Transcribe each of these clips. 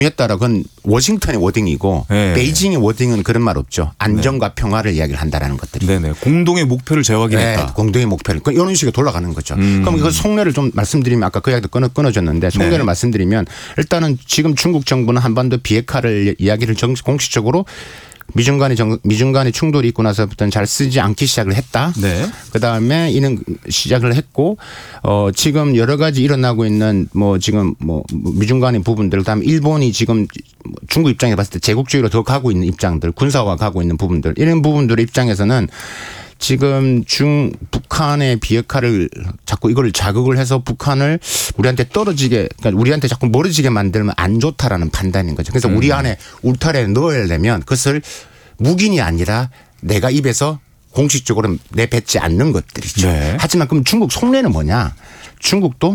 따라 그건 워싱턴의 워딩이고 네. 베이징의 워딩은 그런 말 없죠. 안정과 평화를 이야기를 한다라는 것들이. 네네. 공동의 목표를 재확인했다. 네, 공동의 목표를. 이런 식으로 돌아가는 거죠. 그럼 이거 속내를 좀 말씀드리면 아까 그 이야기도 끊어졌는데 속내를 네. 말씀드리면 일단은 지금 중국 정부는 한반도 비핵화를 이야기를 공식적으로 미중 간의 충돌이 있고 나서부터는 잘 쓰지 않기 시작을 했다. 네. 그다음에 이는 시작을 했고 지금 여러 가지 일어나고 있는 지금 미중 간의 부분들 그다음에 일본이 지금 중국 입장에 봤을 때 제국주의로 더 가고 있는 입장들 군사화 가고 있는 부분들 이런 부분들의 입장에서는 지금 북한의 비핵화를 자꾸 이걸 자극을 해서 북한을 우리한테 그러니까 우리한테 자꾸 멀어지게 만들면 안 좋다라는 판단인 거죠. 그래서 우리 안에 울타리에 넣으려면 그것을 묵인이 아니라 내가 입에서 공식적으로 내뱉지 않는 것들이죠. 네. 하지만 그럼 중국 속내는 뭐냐? 중국도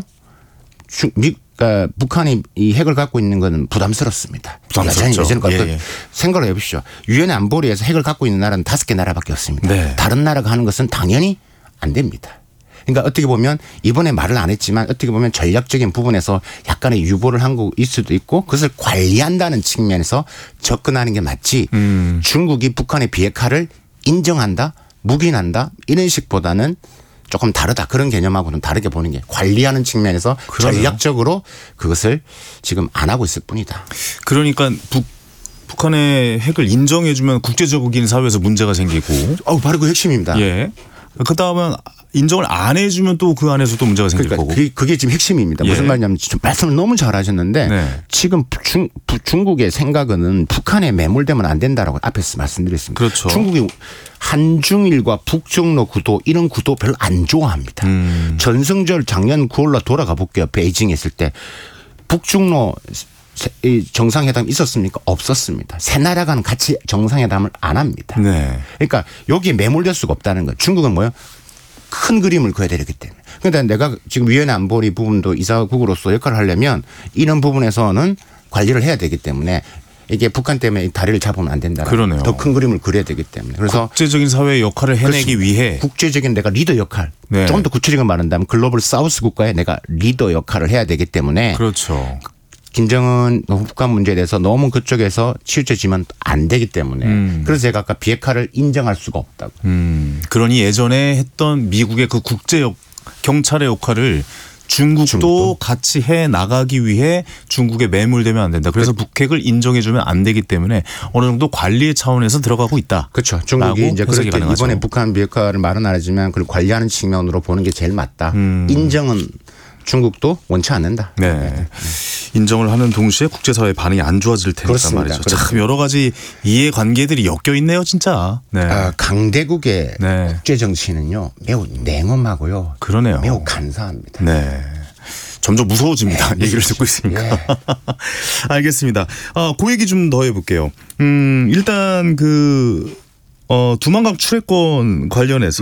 그러니까 북한이 이 핵을 갖고 있는 건 부담스럽습니다. 부담스럽죠. 예전에 생각을 해보시죠. 유엔 안보리에서 핵을 갖고 있는 나라는 5개 나라밖에 없습니다. 네. 다른 나라가 하는 것은 당연히 안 됩니다. 그러니까 어떻게 보면 이번에 말을 안 했지만 어떻게 보면 전략적인 부분에서 약간의 유보를 한 거일 수도 있고 그것을 관리한다는 측면에서 접근하는 게 맞지 중국이 북한의 비핵화를 인정한다, 묵인한다 이런 식보다는 조금 다르다. 그런 개념하고는 다르게 보는 게 관리하는 측면에서 그러네요. 전략적으로 그것을 지금 안 하고 있을 뿐이다. 그러니까 북한의 핵을 인정해주면 국제적인 사회에서 문제가 생기고. 바로 그 핵심입니다. 예. 그다음에 인정을 안 해주면 또 그 안에서 또 문제가 생길 그러니까 거고. 그게 지금 핵심입니다. 예. 무슨 말이냐면 말씀을 너무 잘하셨는데 네. 지금 중국의 생각은 북한에 매몰되면 안 된다라고 앞에서 말씀드렸습니다. 그렇죠. 중국이 한중일과 북중로 구도 이런 구도 별로 안 좋아합니다. 전승절 작년 9월로 돌아가 볼게요. 베이징에 있을 때 북중로 정상회담 있었습니까? 없었습니다. 세 나라가는 같이 정상회담을 안 합니다. 네. 그러니까 여기에 매몰될 수가 없다는 거예요. 중국은 뭐예요? 큰 그림을 그려야 되기 때문에. 그런데 내가 지금 위원회 안보리 부분도 이사국으로서 역할을 하려면 이런 부분에서는 관리를 해야 되기 때문에 이게 북한 때문에 다리를 잡으면 안 된다. 그러네요. 더 큰 그림을 그려야 되기 때문에. 그래서 국제적인 사회의 역할을 해내기 그렇습니다. 위해 국제적인 내가 리더 역할. 네. 좀 더 구체적으로 말한다면 글로벌 사우스 국가에 내가 리더 역할을 해야 되기 때문에 그렇죠. 김정은 북한 문제에 대해서 너무 그쪽에서 치우쳐지면 안 되기 때문에 그래서 제가 아까 비핵화를 인정할 수가 없다고. 그러니 예전에 했던 미국의 그 경찰의 역할을 중국도 같이 해 나가기 위해 중국에 매몰되면 안 된다. 그래서 북핵을 인정해주면 안 되기 때문에 어느 정도 관리의 차원에서 들어가고 있다. 그렇죠. 중국이 이제 그렇게 가능하죠. 이번에 북한 비핵화를 말은 안 하지만 그걸 관리하는 측면으로 보는 게 제일 맞다. 인정은 중국도 원치 않는다. 네. 인정을 하는 동시에 국제사회의 반응이 안 좋아질 테니까 그렇습니다. 말이죠. 그렇습니다. 참 여러 가지 이해관계들이 엮여 있네요, 진짜. 네. 강대국의 네. 국제 정치는요 매우 냉엄하고요. 그러네요. 매우 간사합니다. 네. 점점 무서워집니다. 얘기를 듣고 있으니까. 예. 알겠습니다. 그 얘기 좀 더 해볼게요. 일단 두만강 출해권 관련해서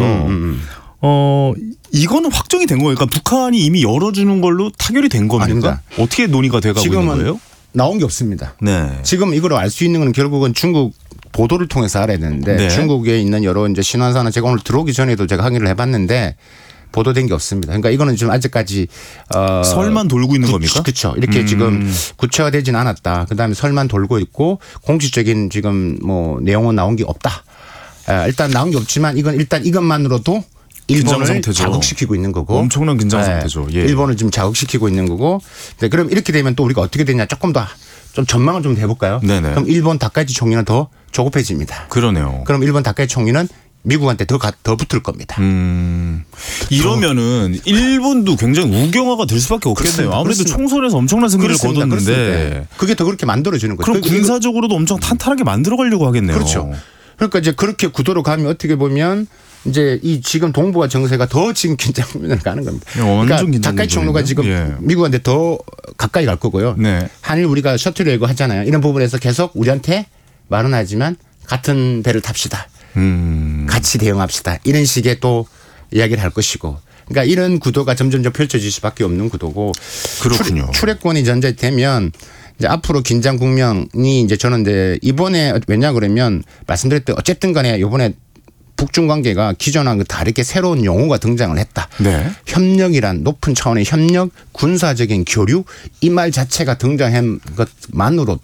이거는 확정이 된 거예요. 그러니까 북한이 이미 열어주는 걸로 타결이 된 겁니까? 아닙니다. 어떻게 논의가 돼가고 있는 지금은 거예요? 나온 게 없습니다. 네. 지금 이걸 알 수 있는 건 결국은 중국 보도를 통해서 알아야 되는데 네. 중국에 있는 여러 이제 신화사나 제가 오늘 들어오기 전에도 제가 확인을 해봤는데 보도된 게 없습니다. 그러니까 이거는 지금 아직까지 설만 돌고 있는 겁니까? 그렇죠. 이렇게 지금 구체화되진 않았다. 그다음에 설만 돌고 있고 공식적인 지금 내용은 나온 게 없다. 일단 나온 게 없지만 일단 이것만으로도 일본을 상태죠. 자극시키고 있는 거고 엄청난 긴장 상태죠. 예. 일본을 지금 자극시키고 있는 거고. 네, 그럼 이렇게 되면 또 우리가 어떻게 되냐 조금 더 좀 전망을 좀 해볼까요? 네네. 그럼 일본 다카이치 총리는 더 조급해집니다. 그러네요. 그럼 일본 다카이치 총리는 미국한테 더 붙을 겁니다. 이러면은 일본도 굉장히 우경화가 될 수밖에 없겠네요. 그렇습니다. 아무래도 그렇습니다. 총선에서 엄청난 승리를 그렇습니다. 거뒀는데 그렇습니다. 그게 더 그렇게 만들어지는 거죠. 그럼 군사적으로도 엄청 탄탄하게 만들어가려고 하겠네요. 그렇죠. 그러니까 이제 그렇게 구도로 가면 어떻게 보면 이제 이 지금 동북아 정세가 더 지금 긴장 국면을 가는 겁니다. 그러니까 다카이치 총리가 지금 미국한테 더 가까이 갈 거고요. 네. 한일 우리가 셔틀 외교 하잖아요. 이런 부분에서 계속 우리한테 말은 하지만 같은 배를 탑시다. 같이 대응합시다. 이런 식의 또 이야기를 할 것이고. 그러니까 이런 구도가 점점 펼쳐질 수밖에 없는 구도고. 그렇군요. 출애권이 전제되면 이제 앞으로 긴장 국면이 이제 저는 이제 이번에 왜냐 그러면 말씀드렸듯이 어쨌든 간에 이번에 북중 관계가 기존하고 다르게 새로운 용어가 등장을 했다. 네. 협력이란 높은 차원의 협력, 군사적인 교류 이 말 자체가 등장한 것만으로도